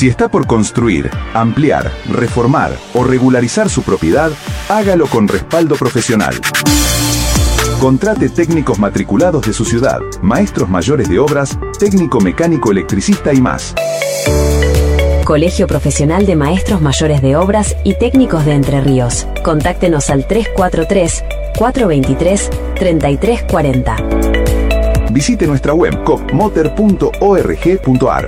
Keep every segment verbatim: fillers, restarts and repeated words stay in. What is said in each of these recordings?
Si está por construir, ampliar, reformar o regularizar su propiedad, hágalo con respaldo profesional. Contrate técnicos matriculados de su ciudad, maestros mayores de obras, técnico mecánico electricista y más. Colegio Profesional de Maestros Mayores de Obras y Técnicos de Entre Ríos. Contáctenos al tres cuatro tres, cuatro dos tres, tres tres cuatro cero. Visite nuestra web copmoter punto org punto ar.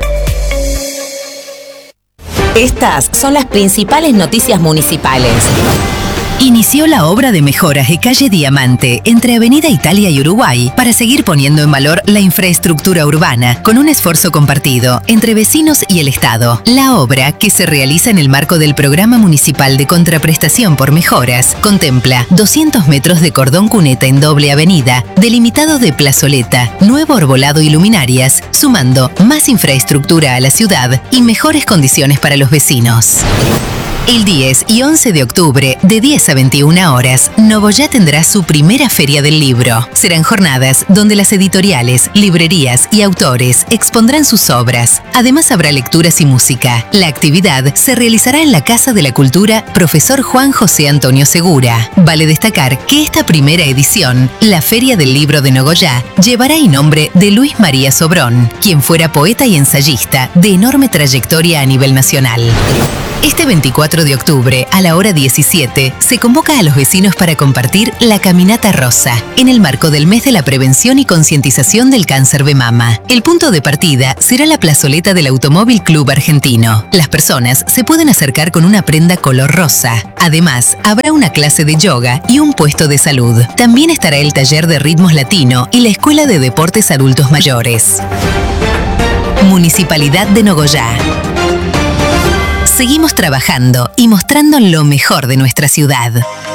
Estas son las principales noticias municipales. Inició la obra de mejoras de calle Diamante entre Avenida Italia y Uruguay para seguir poniendo en valor la infraestructura urbana con un esfuerzo compartido entre vecinos y el Estado. La obra, que se realiza en el marco del Programa Municipal de Contraprestación por Mejoras, contempla doscientos metros de cordón cuneta en doble avenida, delimitado de plazoleta, nuevo arbolado y luminarias, sumando más infraestructura a la ciudad y mejores condiciones para los vecinos. El diez y once de octubre, de diez a veintiuna horas, Nogoyá tendrá su primera Feria del Libro. Serán jornadas donde las editoriales, librerías y autores expondrán sus obras. Además habrá lecturas y música. La actividad se realizará en la Casa de la Cultura Profesor Juan José Antonio Segura. Vale destacar que esta primera edición, la Feria del Libro de Nogoyá, llevará el nombre de Luis María Sobrón, quien fuera poeta y ensayista de enorme trayectoria a nivel nacional. Este veinticuatro de octubre, a la hora diecisiete, se convoca a los vecinos para compartir la Caminata Rosa, en el marco del mes de la prevención y concientización del cáncer de mama. El punto de partida será la plazoleta del Automóvil Club Argentino. Las personas se pueden acercar con una prenda color rosa. Además, habrá una clase de yoga y un puesto de salud. También estará el taller de ritmos latino y la Escuela de Deportes Adultos Mayores. Municipalidad de Nogoyá. Seguimos trabajando y mostrando lo mejor de nuestra ciudad.